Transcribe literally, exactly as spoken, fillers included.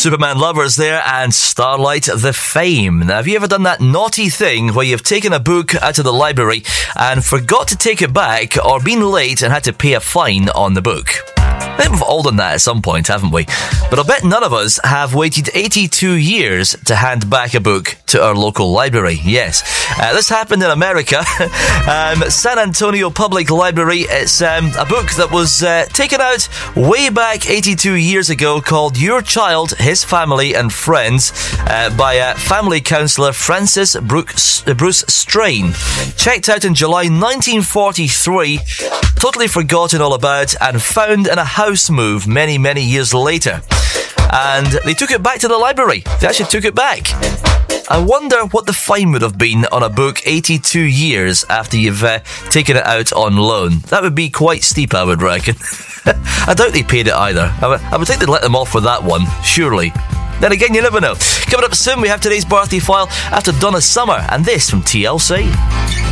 Superman Lovers there and Starlight the Fame. Now, have you ever done that naughty thing where you've taken a book out of the library and forgot to take it back, or been late and had to pay a fine on the book? I think we've all done that at some point, haven't we? But I'll bet none of us have waited eighty-two years to hand back a book to our local library. Yes, uh, this happened in America. um, San Antonio Public Library. It's um, a book that was uh, taken out way back eighty-two years ago, called Your Child, His Family and Friends, uh, by uh, family counsellor Francis Brooks, uh, Bruce Strain. Checked out in July nineteen forty-three, totally forgotten all about, and found in a house move many, many years later. And they took it back to the library. They actually took it back. I wonder what the fine would have been on a book eighty-two years after you've uh, taken it out on loan. That would be quite steep, I would reckon. I doubt they paid it either. I would, I would think they'd let them off with that one, surely. Then again, you never know. Coming up soon, we have today's birthday file after Donna Summer, and this from T L C.